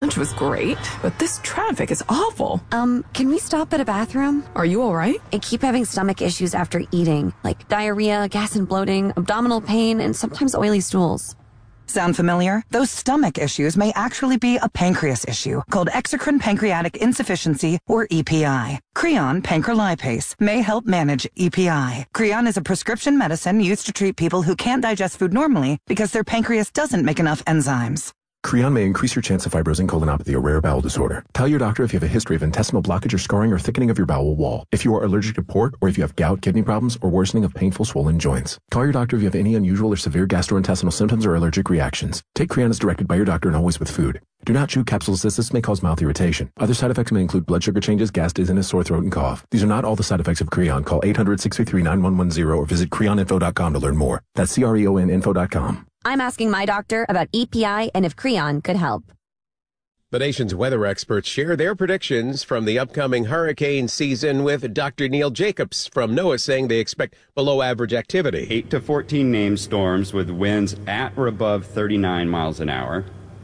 lunch was great, but this traffic is awful. Can we stop at a bathroom? Are you all right? I keep having stomach issues after eating, like diarrhea, gas and bloating, abdominal pain, and sometimes oily stools. Sound familiar? Those stomach issues may actually be a pancreas issue called exocrine pancreatic insufficiency, or EPI. Creon pancrelipase may help manage EPI. Creon is a prescription medicine used to treat people who can't digest food normally because their pancreas doesn't make enough enzymes. Creon may increase your chance of fibrosing colonopathy, a rare bowel disorder. Tell your doctor if you have a history of intestinal blockage or scarring or thickening of your bowel wall, if you are allergic to pork, or if you have gout, kidney problems, or worsening of painful swollen joints. Call your doctor if you have any unusual or severe gastrointestinal symptoms or allergic reactions. Take Creon as directed by your doctor and always with food. Do not chew capsules as this may cause mouth irritation. Other side effects may include blood sugar changes, gas, dizziness, sore throat, and cough. These are not all the side effects of Creon. Call 800-633-9110 or visit creoninfo.com to learn more. That's CREONinfo.com. I'm asking my doctor about EPI and if Creon could help. The nation's weather experts share their predictions from the upcoming hurricane season with Dr. Neil Jacobs from NOAA saying they expect below-average activity. 8 to 14 named storms with winds at or above 39 miles an hour.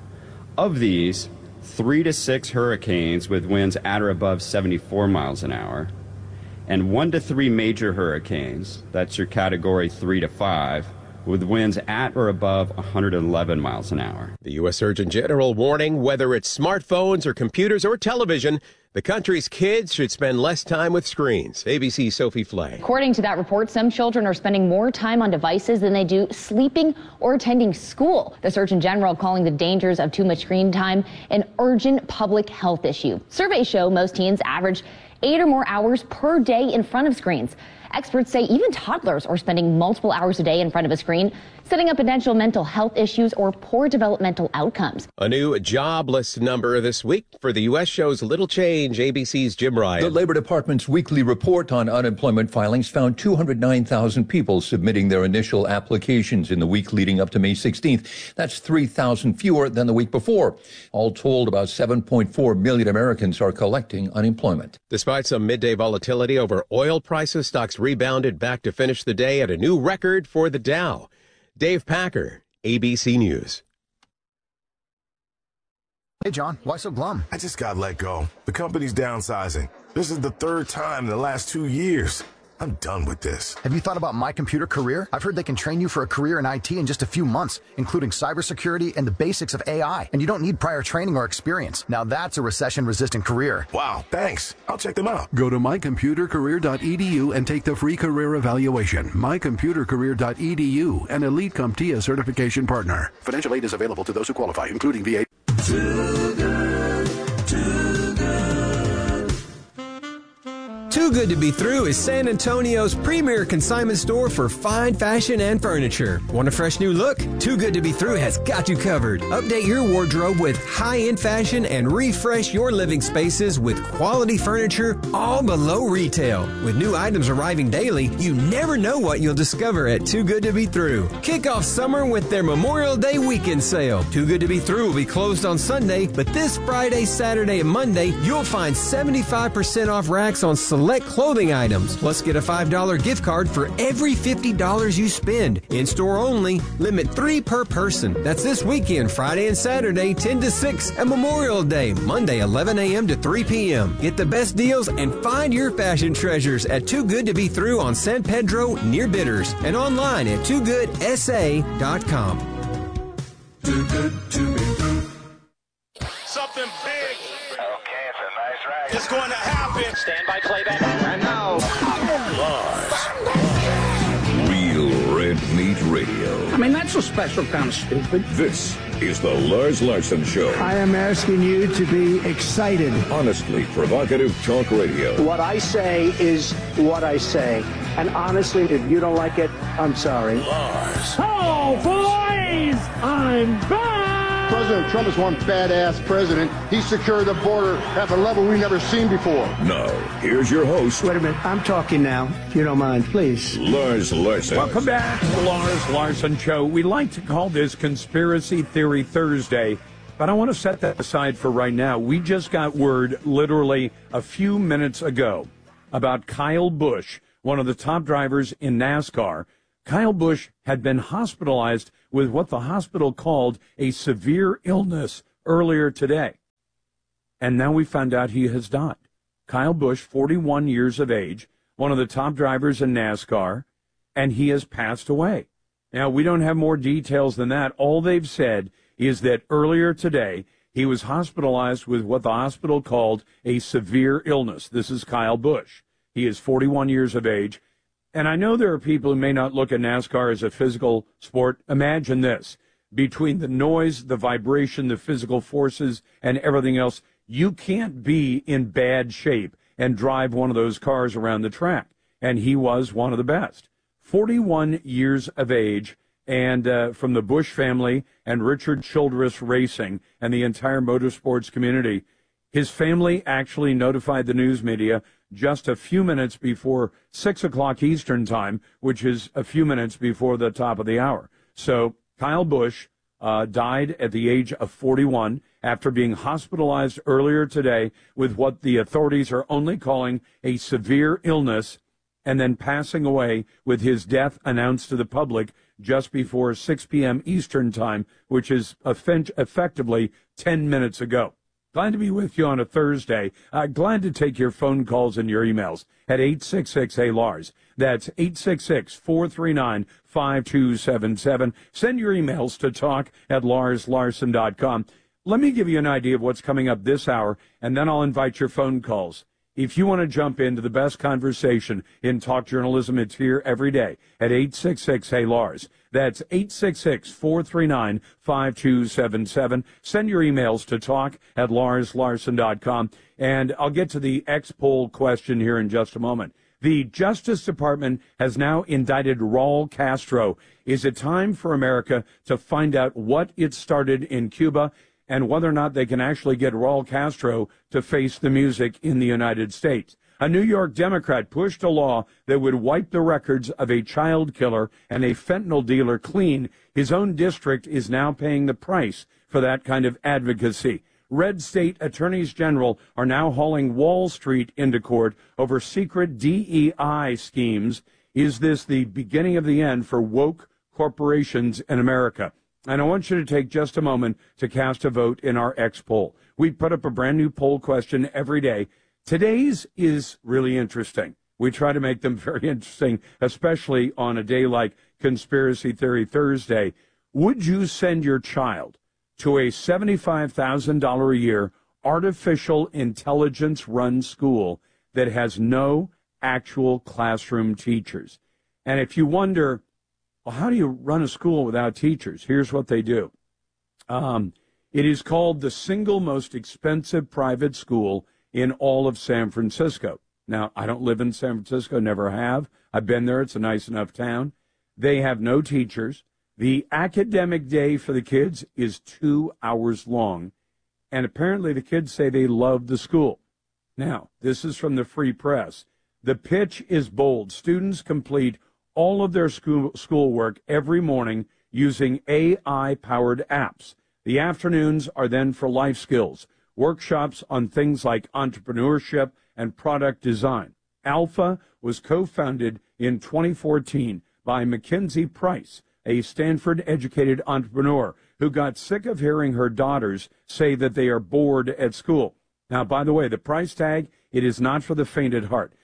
Of these, 3 to 6 hurricanes with winds at or above 74 miles an hour. And 1 to 3 major hurricanes, that's your category 3 to 5, with winds at or above 111 miles an hour. The U.S. Surgeon General warning whether it's smartphones or computers or television, the country's kids should spend less time with screens. ABC's Sophie Flay. According to that report, some children are spending more time on devices than they do sleeping or attending school. The Surgeon General calling the dangers of too much screen time an urgent public health issue. Surveys show most teens average 8 or more hours per day in front of screens. Experts say even toddlers are spending multiple hours a day in front of a screen, setting up potential mental health issues or poor developmental outcomes. A new jobless number this week for the U.S. shows little change. ABC's Jim Ryan. The Labor Department's weekly report on unemployment filings found 209,000 people submitting their initial applications in the week leading up to May 16th. That's 3,000 fewer than the week before. All told, about 7.4 million Americans are collecting unemployment. Despite some midday volatility over oil prices, stocks rebounded back to finish the day at a new record for the Dow. Dave Packer, ABC News. Hey, John, why so glum? I just got let go. The company's downsizing. This is the 3rd time in the last 2 years. I'm done with this. Have you thought about My Computer Career? I've heard they can train you for a career in IT in just a few months, including cybersecurity and the basics of AI. And you don't need prior training or experience. Now that's a recession-resistant career. Wow, thanks. I'll check them out. Go to mycomputercareer.edu and take the free career evaluation. Mycomputercareer.edu, an elite CompTIA certification partner. Financial aid is available to those who qualify, including VA. Too good, too good. Too Good to Be Through is San Antonio's premier consignment store for fine fashion and furniture. Want a fresh new look? Too Good to Be Through has got you covered. Update your wardrobe with high-end fashion and refresh your living spaces with quality furniture all below retail. With new items arriving daily, you never know what you'll discover at Too Good to Be Through. Kick off summer with their Memorial Day weekend sale. Too Good to Be Through will be closed on Sunday, but this Friday, Saturday, and Monday, you'll find 75% off racks on select clothing items. Plus, get a $5 gift card for every $50 you spend. In-store only. Limit 3 per person. That's this weekend, Friday and Saturday, 10 to 6, and Memorial Day, Monday, 11 a.m. to 3 p.m. Get the best deals and find your fashion treasures at Too Good to Be Through on San Pedro near Bitters and online at toogoodsA.com. Too good to be through. Something big. Okay, it's a nice ride. It's going to happen. Stand by playback. And now, Lars. Real Red Meat Radio. I mean, that's a special kind of stupid. This is the Lars Larson Show. I am asking you to be excited. Honestly provocative talk radio. What I say is what I say. And honestly, if you don't like it, I'm sorry. Lars. Oh, boys! I'm back! President Trump is one badass president. He secured the border at a level we've never seen before. Now, here's your host. Wait a minute. I'm talking now, if you don't mind, please. Lars Larson. Welcome back to the Lars Larson Show. We like to call this Conspiracy Theory Thursday, but I want to set that aside for right now. We just got word literally a few minutes ago about Kyle Busch, one of the top drivers in NASCAR. Kyle Busch had been hospitalized with what the hospital called a severe illness earlier today. and now we found out he has died. Kyle Busch, 41 years of age, one of the top drivers in NASCAR, and he has passed away. Now, we don't have more details than that. All they've said is that earlier today, he was hospitalized with what the hospital called a severe illness. This is Kyle Busch. He is 41 years of age. And I know there are people who may not look at NASCAR as a physical sport. Imagine this. Between the noise, the vibration, the physical forces, and everything else, you can't be in bad shape and drive one of those cars around the track. And he was one of the best. 41 years of age, and from the Busch family and Richard Childress Racing and the entire motorsports community. His family actually notified the news media just a few minutes before 6 o'clock Eastern time, which is a few minutes before the top of the hour. So Kyle Busch died at the age of 41 after being hospitalized earlier today with what the authorities are only calling a severe illness, and then passing away with his death announced to the public just before 6 p.m. Eastern time, which is effectively 10 minutes ago. Glad to be with you on a Thursday. Glad to take your phone calls and your emails at 866-HEY-LARS. That's 866-439-5277. Send your emails to talk@LarsLarson.com. Let me give you an idea of what's coming up this hour, and then I'll invite your phone calls. If you want to jump into the best conversation in talk journalism, it's here every day at 866-HEY-LARS. That's 866-439-5277. Send your emails to talk@LarsLarson.com. And I'll get to the X-poll question here in just a moment. The Justice Department has now indicted Raul Castro. Is it time for America to find out what it started in Cuba and whether or not they can actually get Raul Castro to face the music in the United States? A New York Democrat pushed a law that would wipe the records of a child killer and a fentanyl dealer clean. His own district is now paying the price for that kind of advocacy. Red state attorneys general are now hauling Wall Street into court over secret DEI schemes. Is this the beginning of the end for woke corporations in America? And I want you to take just a moment to cast a vote in our X poll. We put up a brand new poll question every day. Today's is really interesting. We try to make them very interesting, especially on a day like Conspiracy Theory Thursday. Would you send your child to a $75,000 a year artificial intelligence-run school that has no actual classroom teachers? And if you wonder, well, how do you run a school without teachers? Here's what they do. It is called the single most expensive private school in all of San Francisco. Now, I don't live in San Francisco, never have. I've been there. It's a nice enough town. They have no teachers. The academic day for the kids is 2 hours long. And apparently the kids say they love the school. Now, this is from the Free Press. The pitch is bold. Students complete all of their schoolwork every morning using AI-powered apps. The afternoons are then for life skills, workshops on things like entrepreneurship and product design. Alpha was co-founded in 2014 by Mackenzie Price, a Stanford-educated entrepreneur who got sick of hearing her daughters say that they are bored at school. Now, by the way, the price tag, it is not for the faint at heart.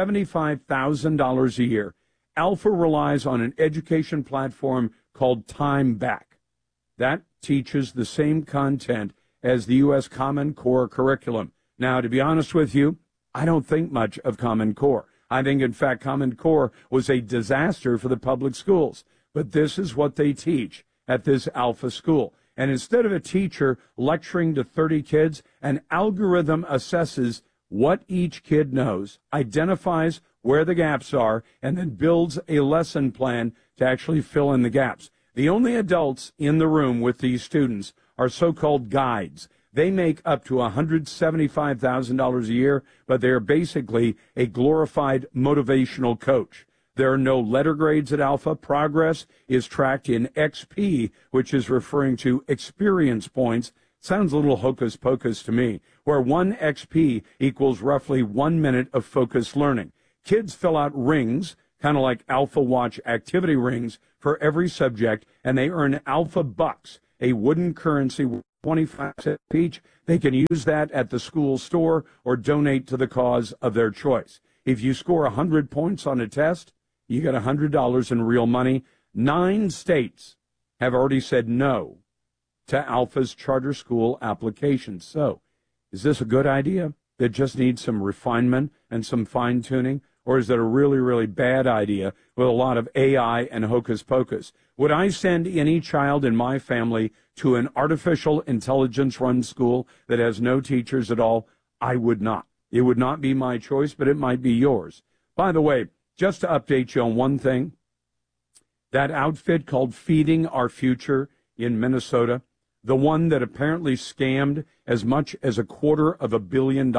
$75,000 a year. Alpha relies on an education platform called Time Back. That teaches the same content as the U.S. Common Core curriculum. Now, to be honest with you, I don't think much of Common Core. I think, in fact, Common Core was a disaster for the public schools. But this is what they teach at this Alpha school. And instead of a teacher lecturing to 30 kids, an algorithm assesses what each kid knows, identifies where the gaps are, and then builds a lesson plan to actually fill in the gaps. The only adults in the room with these students are so-called guides. They make up to $175,000 a year, but they're basically a glorified motivational coach. There are no letter grades at Alpha. Progress is tracked in XP, which is referring to experience points. Sounds a little hocus pocus to me, where 1 XP equals roughly 1 minute of focused learning. Kids fill out rings, kind of like Alpha Watch activity rings, for every subject, and they earn Alpha Bucks, a wooden currency 25 cents each. They can use that at the school store or donate to the cause of their choice. If you score 100 points on a test, you get $100 in real money. 9 states have already said no to Alpha's charter school application. So, is this a good idea that just needs some refinement and some fine-tuning? Or is it a really, really bad idea with a lot of AI and hocus pocus? Would I send any child in my family to an artificial intelligence-run school that has no teachers at all? I would not. It would not be my choice, but it might be yours. By the way, just to update you on one thing, that outfit called Feeding Our Future in Minnesota, the one that apparently scammed as much as $250 million,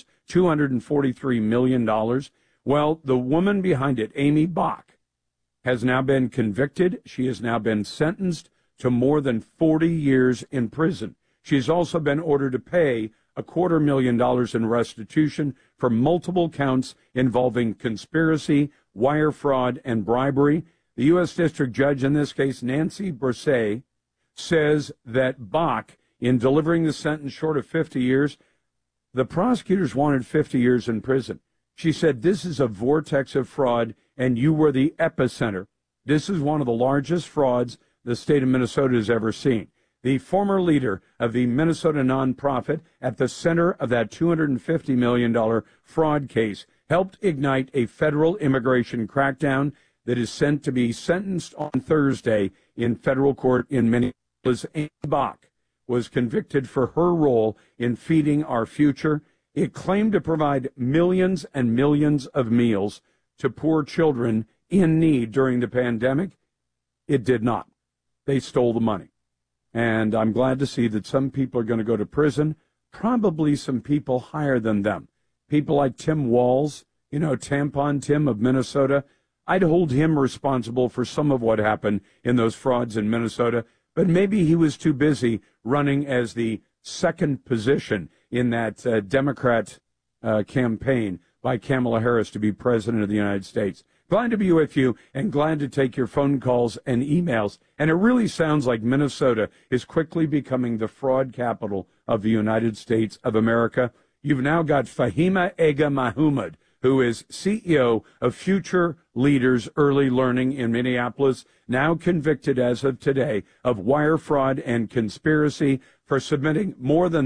$243 million, well, the woman behind it, Amy Bach, has now been convicted. She has now been sentenced to more than 40 years in prison. She's also been ordered to pay $250,000 in restitution for multiple counts involving conspiracy, wire fraud, and bribery. The U.S. District Judge in this case, Nancy Bresset, says that Bach, in delivering the sentence short of 50 years, the prosecutors wanted 50 years in prison. She said, this is a vortex of fraud, and you were the epicenter. This is one of the largest frauds the state of Minnesota has ever seen. The former leader of the Minnesota nonprofit at the center of that $250 million fraud case helped ignite a federal immigration crackdown that is sent to be sentenced on Thursday in federal court in Minneapolis. Amy Bach was convicted for her role in Feeding Our Future. It claimed to provide millions and millions of meals to poor children in need during the pandemic. It did not. They stole the money. And I'm glad to see that some people are going to go to prison, probably some people higher than them. People like Tim Walz, Tampon Tim of Minnesota. I'd hold him responsible for some of what happened in those frauds in Minnesota, but maybe he was too busy running as the second position in that Democrat campaign by Kamala Harris to be president of the United States. Glad to be with you and glad to take your phone calls and emails. And it really sounds like Minnesota is quickly becoming the fraud capital of the United States of America. You've now got Fahima Ega Mahmoud, who is CEO of Future Leaders Early Learning in Minneapolis, now convicted as of today of wire fraud and conspiracy for submitting more than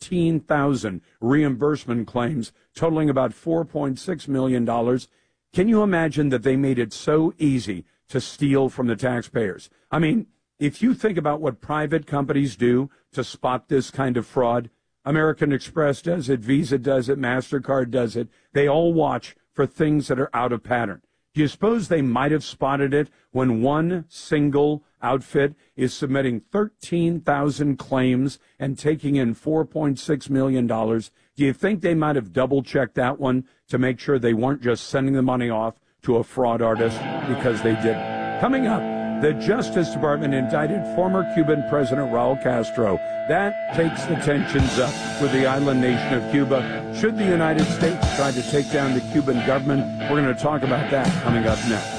13,000 reimbursement claims totaling about $4.6 million. Can you imagine that they made it so easy to steal from the taxpayers? I mean, if you think about what private companies do to spot this kind of fraud, American Express does it, Visa does it, MasterCard does it. They all watch for things that are out of pattern. Do you suppose they might have spotted it when one single outfit is submitting 13,000 claims and taking in $4.6 million? Do you think they might have double-checked that one to make sure they weren't just sending the money off to a fraud artist because they did? Coming up, the Justice Department indicted former Cuban President Raul Castro. That takes the tensions up with the island nation of Cuba. Should the United States try to take down the Cuban government? We're going to talk about that coming up next.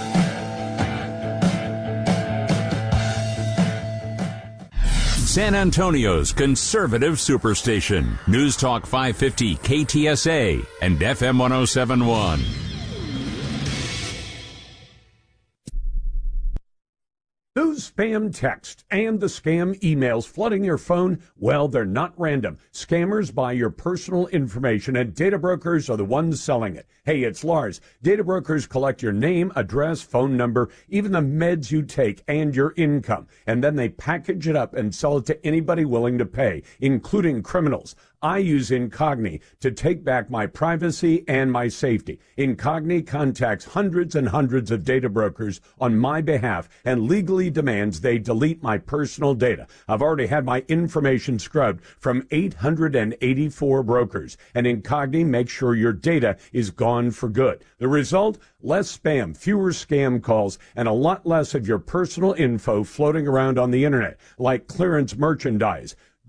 San Antonio's conservative superstation. News Talk 550 KTSA and FM 1071. Those spam texts and the scam emails flooding your phone, well, they're not random. Scammers buy your personal information, and data brokers are the ones selling it. Hey, it's Lars. Data brokers collect your name, address, phone number, even the meds you take, and your income. And then they package it up and sell it to anybody willing to pay, including criminals. I use Incogni to take back my privacy and my safety. Incogni contacts hundreds and hundreds of data brokers on my behalf and legally demands they delete my personal data. I've already had my information scrubbed from 884 brokers, and Incogni makes sure your data is gone for good. The result? Less spam, fewer scam calls, and a lot less of your personal info floating around on the internet, like clearance merchandise.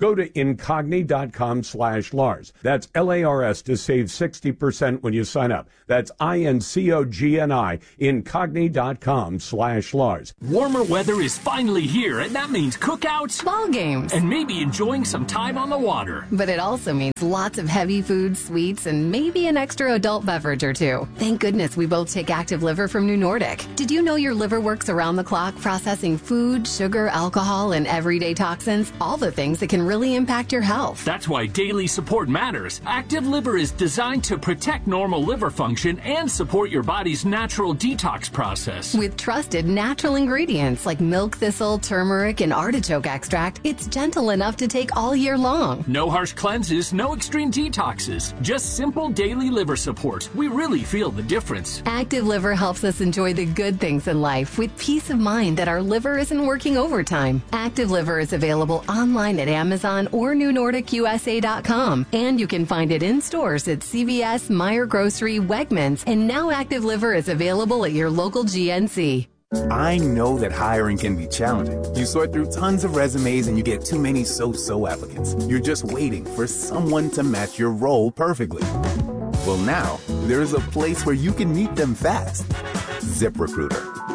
Go to Incogni.com/Lars. That's LARS to save 60% when you sign up. That's INCOGNI, Incogni.com/Lars. Warmer weather is finally here, and that means cookouts, ball games, and maybe enjoying some time on the water. But it also means lots of heavy food, sweets, and maybe an extra adult beverage or two. Thank goodness we both take Active Liver from New Nordic. Did you know your liver works around the clock processing food, sugar, alcohol, and everyday toxins? All the things that can really impact your health. That's why daily support matters. Active Liver is designed to protect normal liver function and support your body's natural detox process. With trusted natural ingredients like milk thistle, turmeric, and artichoke extract, it's gentle enough to take all year long. No harsh cleanses, no extreme detoxes. Just simple daily liver support. We really feel the difference. Active Liver helps us enjoy the good things in life with peace of mind that our liver isn't working overtime. Active Liver is available online at Amazon or NewNordicUSA.com, and you can find it in stores at CVS, Meijer Grocery, Wegmans, and now Active Liver is available at your local GNC. I know that hiring can be challenging. You sort through tons of resumes and you get too many so-so applicants. You're just waiting for someone to match your role perfectly. Well, now, there is a place where you can meet them fast. ZipRecruiter.